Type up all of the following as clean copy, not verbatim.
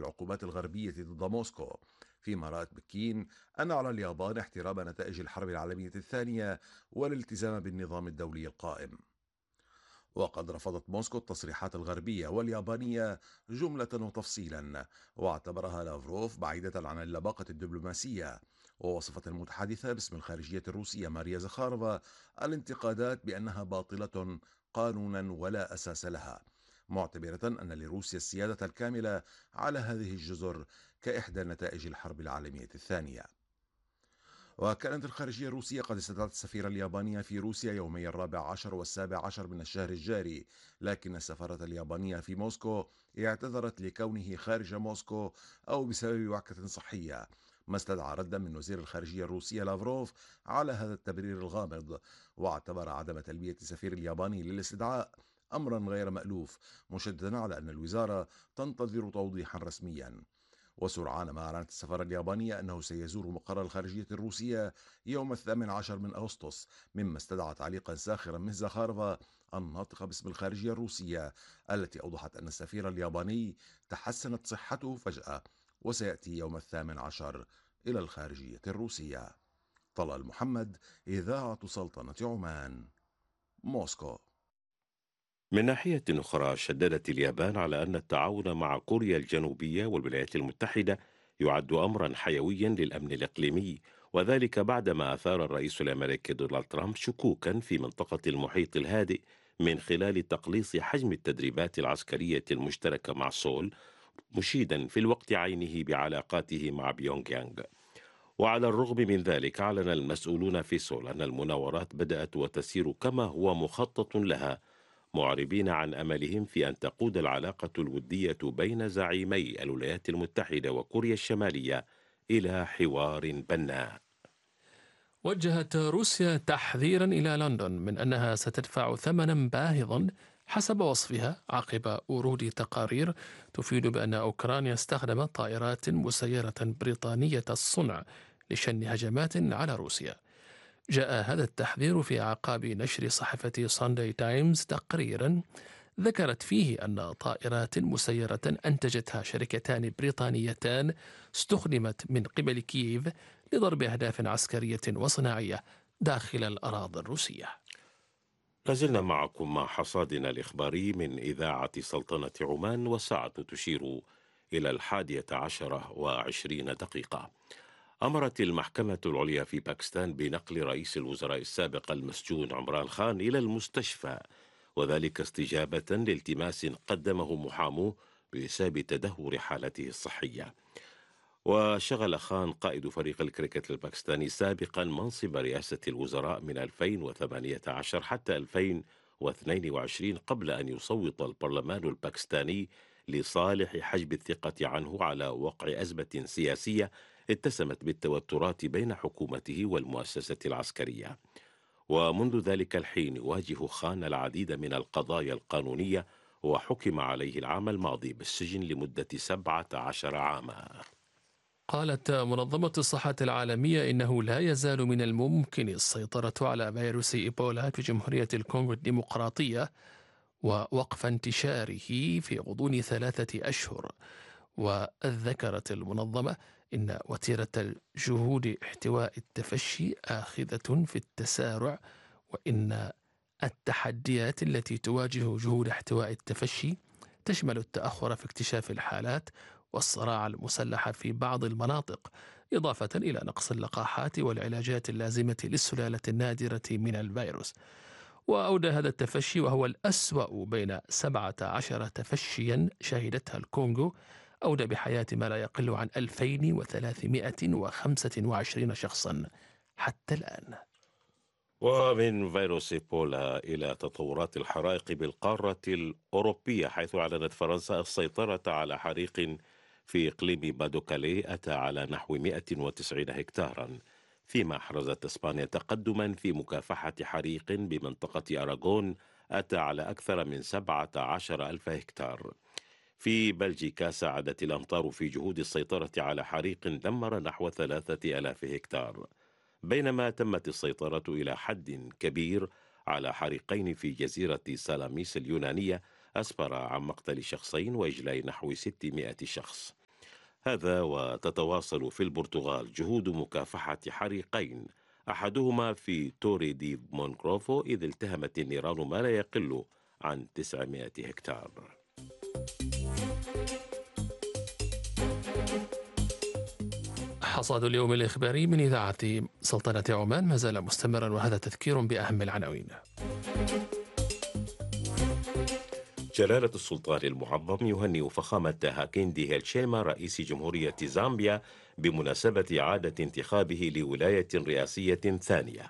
العقوبات الغربية ضد موسكو، فيما رأت بكين أن على اليابان احترام نتائج الحرب العالمية الثانية والالتزام بالنظام الدولي القائم. وقد رفضت موسكو التصريحات الغربية واليابانية جملة وتفصيلا، واعتبرها لافروف بعيدة عن اللباقة الدبلوماسية. ووصفت المتحدثة باسم الخارجية الروسية ماريا زخارفا الانتقادات بأنها باطلة قانونا ولا أساس لها، معتبرة أن لروسيا السيادة الكاملة على هذه الجزر كإحدى نتائج الحرب العالمية الثانية. وكانت الخارجية الروسية قد استدعت السفير الياباني في روسيا يومي 14 و17 من الشهر الجاري، لكن السفارة اليابانية في موسكو اعتذرت لكونه خارج موسكو أو بسبب وعكة صحية، ما استدعى ردا من وزير الخارجية الروسية لافروف على هذا التبرير الغامض. واعتبر عدم تلبية السفير الياباني للاستدعاء أمرا غير مألوف، مشددا على أن الوزارة تنتظر توضيحا رسميا. وسرعان ما أعلنت السفارة اليابانية أنه سيزور مقر الخارجية الروسية يوم 18 من أغسطس، مما استدعى تعليقا ساخرا من زخارفا الناطقة باسم الخارجية الروسية، التي أوضحت أن السفير الياباني تحسنت صحته فجأة وسيأتي يوم 18 إلى الخارجية الروسية. طلال محمد، إذاعة سلطنة عمان، موسكو. من ناحية أخرى، شددت اليابان على أن التعاون مع كوريا الجنوبية والولايات المتحدة يعد أمرا حيويا للأمن الإقليمي، وذلك بعدما أثار الرئيس الأمريكي دونالد ترامب شكوكا في منطقة المحيط الهادئ من خلال تقليص حجم التدريبات العسكرية المشتركة مع سول، مشيدا في الوقت عينه بعلاقاته مع بيونغ يانغ. وعلى الرغم من ذلك، أعلن المسؤولون في سول أن المناورات بدأت وتسير كما هو مخطط لها، معربين عن أملهم في أن تقود العلاقة الودية بين زعيمي الولايات المتحدة وكوريا الشمالية إلى حوار بناء. وجهت روسيا تحذيرا إلى لندن من أنها ستدفع ثمنا باهظا حسب وصفها عقب ورود تقارير تفيد بأن أوكرانيا استخدمت طائرات مسيرة بريطانية الصنع لشن هجمات على روسيا. جاء هذا التحذير في أعقاب نشر صحيفة سانداي تايمز تقريرا ذكرت فيه أن طائرات مسيرة أنتجتها شركتان بريطانيتان استخدمت من قبل كييف لضرب أهداف عسكرية وصناعية داخل الأراضي الروسية. لازلنا معكم مع حصادنا الإخباري من إذاعة سلطنة عمان، والساعة تشير إلى 11:20. أمرت المحكمة العليا في باكستان بنقل رئيس الوزراء السابق المسجون عمران خان إلى المستشفى، وذلك استجابة لالتماس قدمه محاموه بسبب تدهور حالته الصحية. وشغل خان قائد فريق الكريكت الباكستاني سابقا منصب رئاسة الوزراء من 2018 حتى 2022، قبل أن يصوت البرلمان الباكستاني لصالح حجب الثقة عنه على وقع أزمة سياسية اتسمت بالتوترات بين حكومته والمؤسسة العسكرية. ومنذ ذلك الحين يواجه خان العديد من القضايا القانونية، وحكم عليه العام الماضي بالسجن لمدة 17 عاما. قالت منظمة الصحة العالمية إنه لا يزال من الممكن السيطرة على فيروس إيبولا في جمهورية الكونغو الديمقراطية ووقف انتشاره في غضون 3 أشهر. وذكرت المنظمة إن وتيرة الجهود احتواء التفشي آخذة في التسارع، وإن التحديات التي تواجه جهود احتواء التفشي تشمل التأخر في اكتشاف الحالات والصراع المسلح في بعض المناطق، إضافة إلى نقص اللقاحات والعلاجات اللازمة للسلالة النادرة من الفيروس. وأودى هذا التفشي، وهو الأسوأ بين 17 تفشيا شهدتها الكونغو، أودى بحياة ما لا يقل عن 2325 شخصا حتى الآن. ومن فيروس إيبولا إلى تطورات الحرائق بالقارة الأوروبية، حيث أعلنت فرنسا السيطرة على حريق في إقليم بادوكالي أتى على نحو 190 هكتارا، فيما حرزت إسبانيا تقدما في مكافحة حريق بمنطقة أراغون أتى على أكثر من 17 ألف هكتار. في بلجيكا ساعدت الأمطار في جهود السيطرة على حريق دمر نحو 3000 هكتار، بينما تمت السيطرة إلى حد كبير على حريقين في جزيرة سالاميس اليونانية أسفر عن مقتل شخصين وإجلاء نحو 600 شخص. هذا وتتواصل في البرتغال جهود مكافحة حريقين، أحدهما في توري دي مونكروفو، إذ التهمت النيران ما لا يقل عن 900 هكتار. حصاد اليوم الإخباري من إذاعة سلطنة عمان ما زال مستمرا، وهذا تذكير بأهم العناوين. جلالة السلطان المعظم يهنئ فخامة هاكيندي هيتشيلما رئيس جمهورية زامبيا بمناسبة إعادة انتخابه لولاية رئاسية ثانية.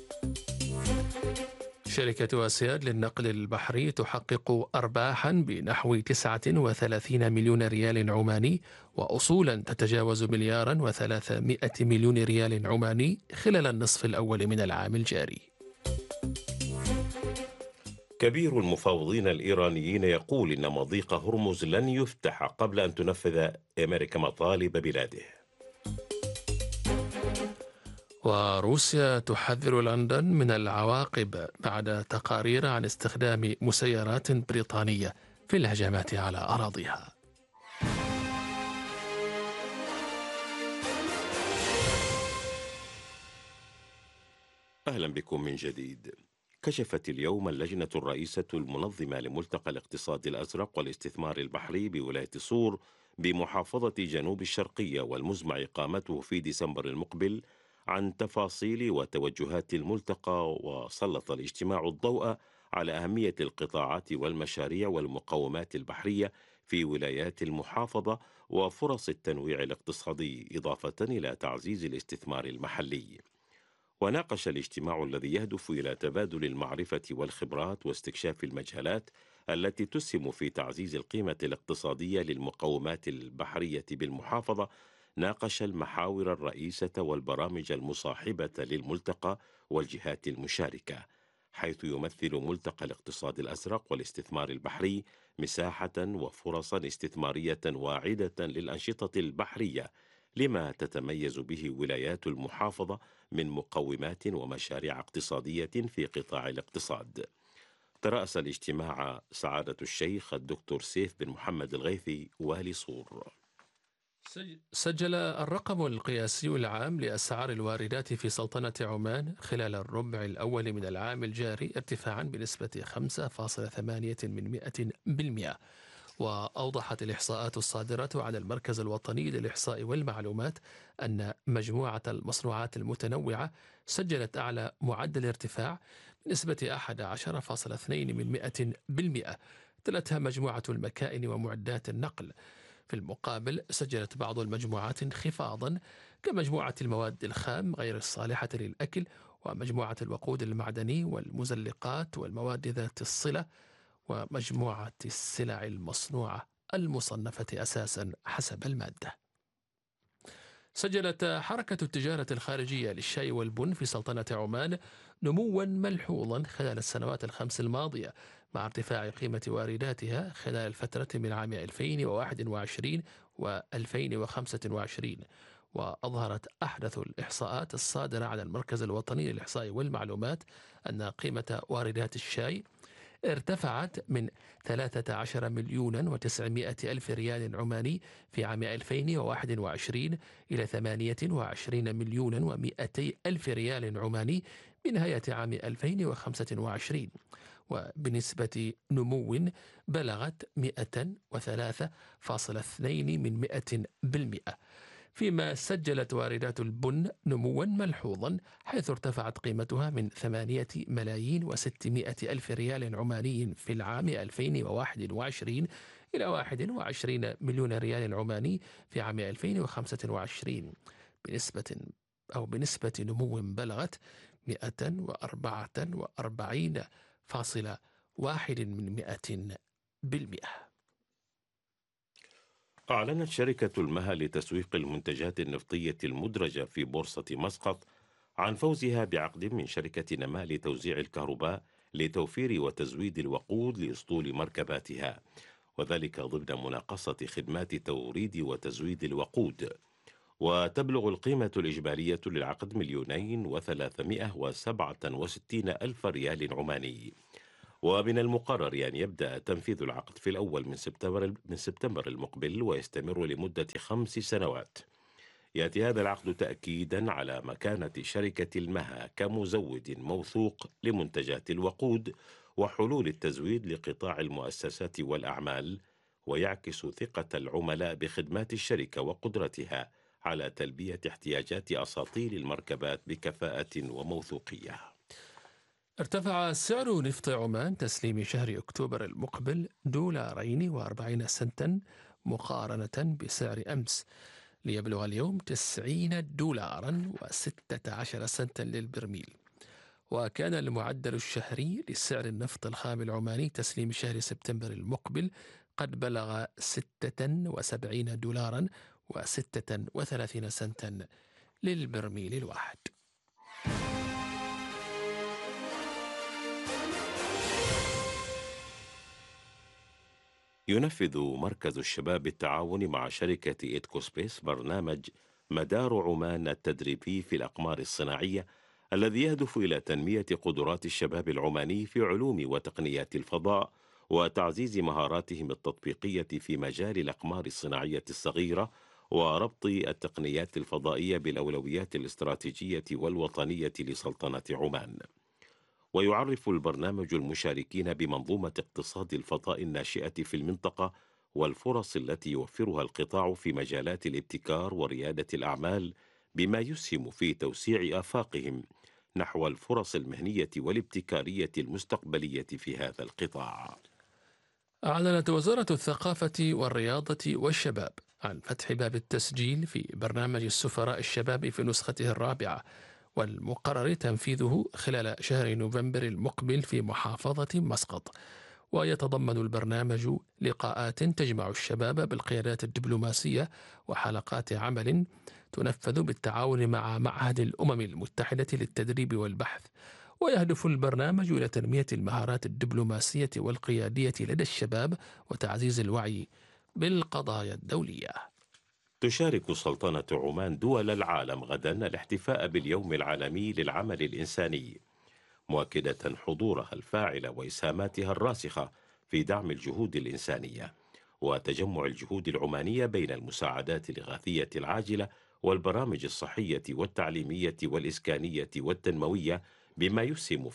شركة أسياد للنقل البحري تحقق أرباحا بنحو 39 مليون ريال عماني وأصولا تتجاوز 1,300 مليون ريال عماني خلال النصف الأول من العام الجاري. كبير المفاوضين الإيرانيين يقول إن مضيق هرمز لن يفتح قبل أن تنفذ أمريكا مطالب بلاده. وروسيا تحذر لندن من العواقب بعد تقارير عن استخدام مسيرات بريطانية في الهجمات على أراضيها. أهلا بكم من جديد. كشفت اليوم اللجنة الرئيسة المنظمة لملتقى الاقتصاد الأزرق والاستثمار البحري بولاية صور بمحافظة جنوب الشرقية والمزمع إقامته في ديسمبر المقبل عن تفاصيل وتوجهات الملتقى، وسلط الاجتماع الضوء على أهمية القطاعات والمشاريع والمقومات البحرية في ولايات المحافظة وفرص التنويع الاقتصادي، إضافة إلى تعزيز الاستثمار المحلي. وناقش الاجتماع الذي يهدف إلى تبادل المعرفة والخبرات واستكشاف المجالات التي تسهم في تعزيز القيمة الاقتصادية للمقومات البحرية بالمحافظة، ناقش المحاور الرئيسة والبرامج المصاحبة للملتقى والجهات المشاركة، حيث يمثل ملتقى الاقتصاد الأزرق والاستثمار البحري مساحة وفرصا استثمارية واعدة للأنشطة البحرية لما تتميز به ولايات المحافظة من مقومات ومشاريع اقتصادية في قطاع الاقتصاد. ترأس الاجتماع سعادة الشيخ الدكتور سيف بن محمد الغيثي والي صور. سجل الرقم القياسي العام لأسعار الواردات في سلطنة عمان خلال الربع الأول من العام الجاري ارتفاعا بنسبة 5.8%. وأوضحت الإحصاءات الصادرة عن المركز الوطني للإحصاء والمعلومات أن مجموعة المصنوعات المتنوعة سجلت أعلى معدل ارتفاع بنسبة 11.2%، تلتها مجموعة المكائن ومعدات النقل. في المقابل سجلت بعض المجموعات انخفاضا كمجموعة المواد الخام غير الصالحة للأكل، ومجموعة الوقود المعدني والمزلقات والمواد ذات الصلة، ومجموعة السلع المصنوعة المصنفة أساسا حسب المادة. سجلت حركة التجارة الخارجية للشاي والبن في سلطنة عمان نموا ملحوظا خلال السنوات الخمس الماضية، مع ارتفاع قيمة وارداتها خلال الفترة من عام 2021 و2025. وأظهرت أحدث الإحصاءات الصادرة عن المركز الوطني للإحصاء والمعلومات أن قيمة واردات الشاي ارتفعت من 13 مليون و900 ألف ريال عماني في عام 2021 إلى 28 مليون و200 ألف ريال عماني بنهاية عام 2025، وبنسبة نمو بلغت 103.2%. فيما سجلت واردات البن نموا ملحوظا، حيث ارتفعت قيمتها من 8,600,000 ريال عماني في العام 2021 إلى 21 مليون ريال عماني في عام 2025 بنسبة نمو بلغت 144.1%. أعلنت شركة المها لتسويق المنتجات النفطية المدرجة في بورصة مسقط عن فوزها بعقد من شركة نما لتوزيع الكهرباء لتوفير وتزويد الوقود لأسطول مركباتها، وذلك ضمن مناقصة خدمات توريد وتزويد الوقود. وتبلغ القيمة الإجمالية للعقد 2,367,000 ريال عماني. ومن المقرر أن يبدأ تنفيذ العقد في الأول من سبتمبر المقبل ويستمر لمدة 5 سنوات. يأتي هذا العقد تأكيدا على مكانة شركة المها كمزود موثوق لمنتجات الوقود وحلول التزويد لقطاع المؤسسات والأعمال، ويعكس ثقة العملاء بخدمات الشركة وقدرتها على تلبية احتياجات أساطيل المركبات بكفاءة وموثوقية. ارتفع سعر نفط عمان تسليم شهر أكتوبر المقبل $2.40 مقارنة بسعر أمس، ليبلغ اليوم $90.16 للبرميل. وكان المعدل الشهري لسعر النفط الخام العماني تسليم شهر سبتمبر المقبل قد بلغ $76.36 للبرميل الواحد. ينفذ مركز الشباب بالتعاون مع شركة إيدكوسبيس برنامج مدار عمان التدريبي في الأقمار الصناعية، الذي يهدف إلى تنمية قدرات الشباب العماني في علوم وتقنيات الفضاء وتعزيز مهاراتهم التطبيقية في مجال الأقمار الصناعية الصغيرة وربط التقنيات الفضائية بالأولويات الاستراتيجية والوطنية لسلطنة عمان. ويعرف البرنامج المشاركين بمنظومة اقتصاد الفضاء الناشئة في المنطقة والفرص التي يوفرها القطاع في مجالات الابتكار وريادة الأعمال، بما يسهم في توسيع آفاقهم نحو الفرص المهنية والابتكارية المستقبلية في هذا القطاع. أعلنت وزارة الثقافة والرياضة والشباب عن فتح باب التسجيل في برنامج السفراء الشباب في نسخته الرابعة، والمقرر تنفيذه خلال شهر نوفمبر المقبل في محافظة مسقط. ويتضمن البرنامج لقاءات تجمع الشباب بالقيادات الدبلوماسية وحلقات عمل تنفذ بالتعاون مع معهد الأمم المتحدة للتدريب والبحث. ويهدف البرنامج إلى تنمية المهارات الدبلوماسية والقيادية لدى الشباب وتعزيز الوعي بالقضايا الدولية. تشارك سلطنة عمان دول العالم غدا الاحتفاء باليوم العالمي للعمل الإنساني، مؤكدة حضورها الفاعل وإسهاماتها الراسخة في دعم الجهود الإنسانية وتجمع الجهود العمانية بين المساعدات الإغاثية العاجلة والبرامج الصحية والتعليمية والإسكانية والتنموية، بما يسهم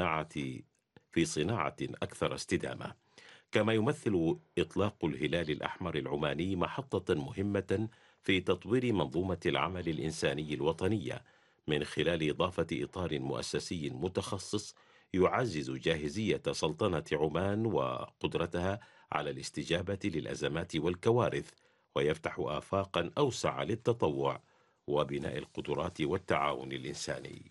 في صناعة أكثر استدامة. كما يمثل إطلاق الهلال الأحمر العماني محطة مهمة في تطوير منظومة العمل الإنساني الوطنية من خلال إضافة إطار مؤسسي متخصص يعزز جاهزية سلطنة عمان وقدرتها على الاستجابة للأزمات والكوارث، ويفتح آفاقا أوسع للتطوع وبناء القدرات والتعاون الإنساني.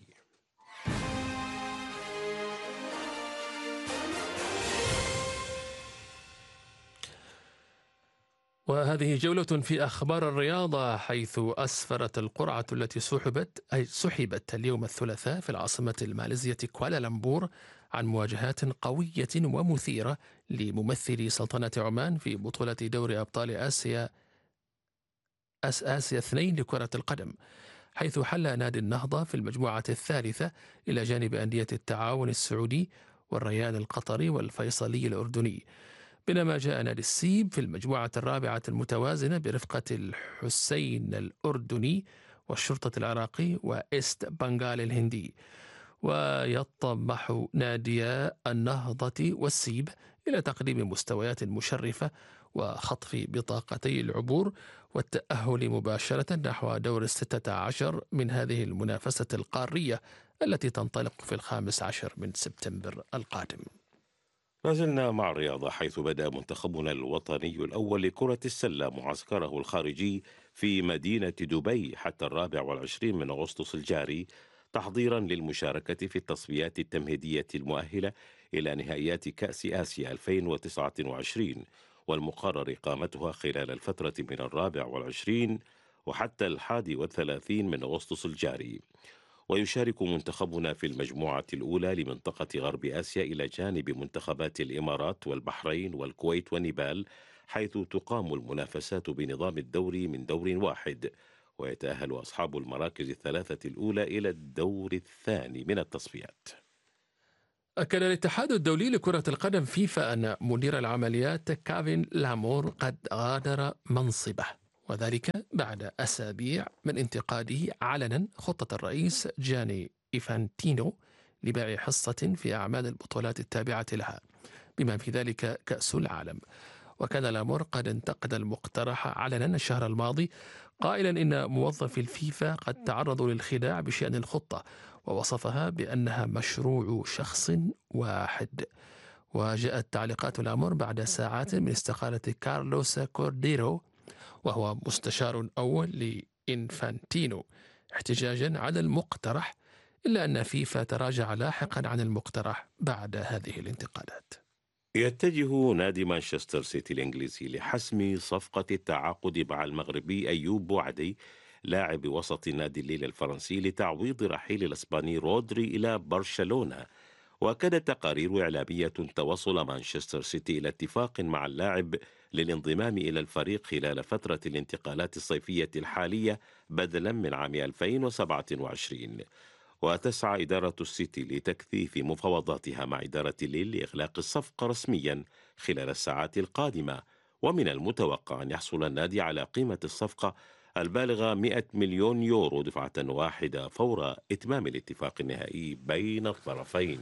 وهذه جولة في أخبار الرياضة، حيث أسفرت القرعة التي سحبت اليوم الثلاثاء في العاصمة الماليزية كوالالمبور عن مواجهات قوية ومثيرة لممثلي سلطنة عمان في بطولة دوري أبطال آسيا 2 لكرة القدم، حيث حل نادي النهضة في المجموعة الثالثة إلى جانب أندية التعاون السعودي والريان القطري والفيصلي الأردني، بينما جاء نادي السيب في المجموعة الرابعة المتوازنة برفقة الحسين الأردني والشرطة العراقي وإيست بنغال الهندي. ويطمح نادي النهضة والسيب إلى تقديم مستويات مشرفة وخطف بطاقتي العبور والتأهل مباشرة نحو دور 16 من هذه المنافسة القارية التي تنطلق في 15 من سبتمبر القادم. ما زلنا مع الرياضة، حيث بدأ منتخبنا الوطني الأول لكرة السلة معسكره الخارجي في مدينة دبي حتى 24 من أغسطس الجاري، تحضيرا للمشاركة في التصفيات التمهيدية المؤهلة إلى نهائيات كأس آسيا 2029، والمقرر إقامتها خلال الفترة من 24 وحتى 31 من أغسطس الجاري. ويشارك منتخبنا في المجموعة الأولى لمنطقة غرب آسيا إلى جانب منتخبات الإمارات والبحرين والكويت ونيبال، حيث تقام المنافسات بنظام الدوري من دور واحد، ويتأهل أصحاب المراكز الثلاثة الأولى إلى الدور الثاني من التصفيات. أكد الاتحاد الدولي لكرة القدم فيفا أن مدير العمليات كافين لامور قد غادر منصبه، وذلك بعد أسابيع من انتقاده علنا خطة الرئيس جاني إيفانتينو لبيع حصة في أعمال البطولات التابعة لها بما في ذلك كأس العالم. وكان لامور قد انتقد المقترح علنا الشهر الماضي قائلا إن موظفي الفيفا قد تعرضوا للخداع بشأن الخطة، ووصفها بأنها مشروع شخص واحد. وجاءت تعليقات لامور بعد ساعات من استقالة كارلوس كورديرو وهو مستشار أول لإنفانتينو احتجاجا على المقترح، إلا أن فيفا تراجع لاحقا عن المقترح بعد هذه الانتقادات. يتجه نادي مانشستر سيتي الإنجليزي لحسم صفقة التعاقد مع المغربي أيوب بوعدي لاعب وسط نادي الليل الفرنسي لتعويض رحيل الإسباني رودري إلى برشلونة. وكانت تقارير إعلامية توصل مانشستر سيتي إلى اتفاق مع اللاعب للانضمام إلى الفريق خلال فترة الانتقالات الصيفية الحالية بدلا من عام 2027. وتسعى إدارة السيتي لتكثيف مفاوضاتها مع إدارة الليل لإغلاق الصفقة رسميا خلال الساعات القادمة. ومن المتوقع أن يحصل النادي على قيمة الصفقة البالغة 100 مليون يورو دفعة واحدة فور إتمام الاتفاق النهائي بين الطرفين.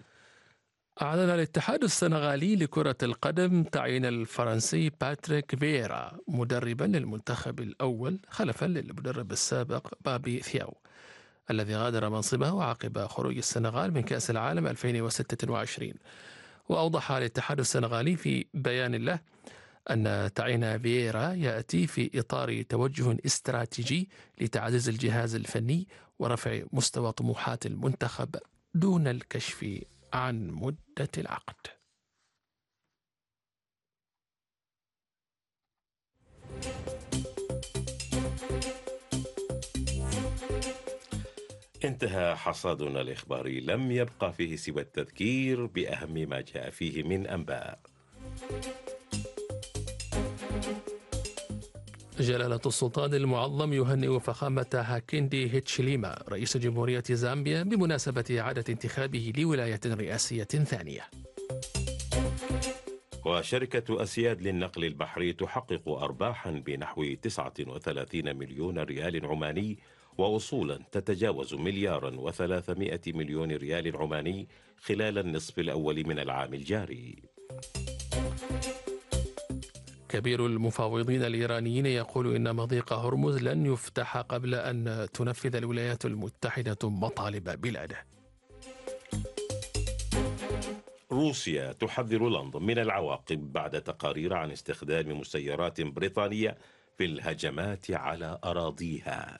أعلن الاتحاد السنغالي لكرة القدم تعيين الفرنسي باتريك فييرا مدربا للمنتخب الأول خلفا للمدرب السابق بابي ثياو الذي غادر منصبه عقب خروج السنغال من كأس العالم 2026. وأوضح الاتحاد السنغالي في بيان له أن تعيين فييرا يأتي في إطار توجه استراتيجي لتعزيز الجهاز الفني ورفع مستوى طموحات المنتخب دون الكشف عن مدة العقد. انتهى حصادنا الإخباري، لم يبقى فيه سوى التذكير بأهم ما جاء فيه من أنباء. جلالة السلطان المعظم يهنئ فخامة هاكيندي هيتشيليما رئيس جمهورية زامبيا بمناسبة إعادة انتخابه لولاية رئاسية ثانية. وشركة أسياد للنقل البحري تحقق أرباحا بنحو 39 مليون ريال عماني وأصولا تتجاوز 1,300 مليون ريال عماني خلال النصف الأول من العام الجاري. كبير المفاوضين الإيرانيين يقول إن مضيق هرمز لن يفتح قبل أن تنفذ الولايات المتحدة مطالب بلاده. روسيا تحذر لندن من العواقب بعد تقارير عن استخدام مسيرات بريطانية في الهجمات على أراضيها.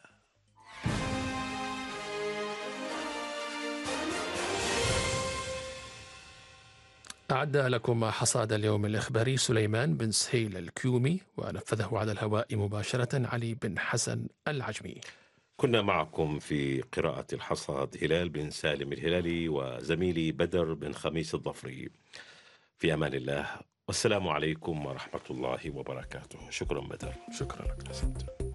أعد لكم حصاد اليوم الإخباري سليمان بن سهيل الكيومي، ونفذه على الهواء مباشرة علي بن حسن العجمي. كنا معكم في قراءة الحصاد هلال بن سالم الهلالي وزميلي بدر بن خميس الظفري. في أمان الله والسلام عليكم ورحمة الله وبركاته. شكرا بدر. شكرا لك.